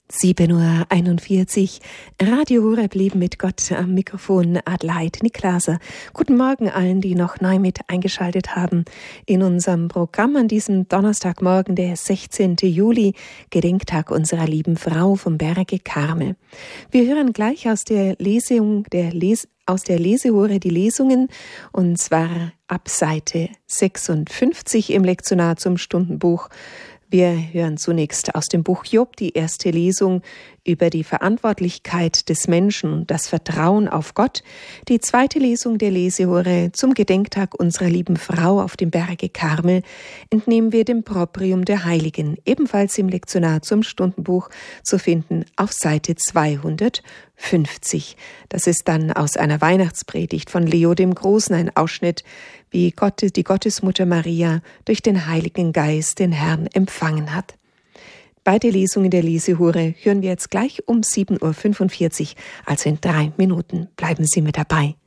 7:41 Uhr, Radio Horeb Leben mit Gott, am Mikrofon Adelheid Niklaser. Guten Morgen allen, die noch neu mit eingeschaltet haben in unserem Programm an diesem Donnerstagmorgen, der 16. Juli, Gedenktag unserer lieben Frau vom Berge Karmel. Wir hören gleich aus der Lesehure die Lesungen, und zwar ab Seite 56 im Lektionar zum Stundenbuch. Wir hören zunächst aus dem Buch Job die erste Lesung über die Verantwortlichkeit des Menschen und das Vertrauen auf Gott. Die zweite Lesung der Lesehure zum Gedenktag unserer lieben Frau auf dem Berge Karmel entnehmen wir dem Proprium der Heiligen, ebenfalls im Lektionar zum Stundenbuch zu finden auf Seite 250. Das ist dann aus einer Weihnachtspredigt von Leo dem Großen ein Ausschnitt, wie die Gottesmutter Maria durch den Heiligen Geist den Herrn empfangen hat. Beide Lesungen der Lesehure hören wir jetzt gleich um 7:45 Uhr, also in 3 Minuten. Bleiben Sie mit dabei.